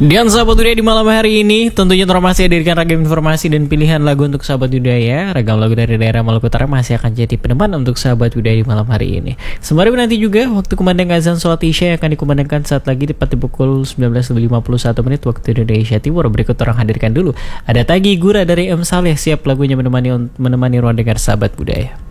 Dan sahabat budaya di malam hari ini tentunya Tora masih hadirkan ragam informasi dan pilihan lagu untuk sahabat budaya. Ragam lagu dari daerah Maluku Utara masih akan jadi peneman untuk sahabat budaya di malam hari ini. Sembari menanti juga waktu kumandang azan sholat isya yang akan dikumandangkan saat lagi tepat di pukul 19.51 waktu Indonesia Timur. Berikut orang hadirkan dulu. Ada Tagi Gura dari M Saleh, siap lagunya menemani ruang dengar sahabat budaya.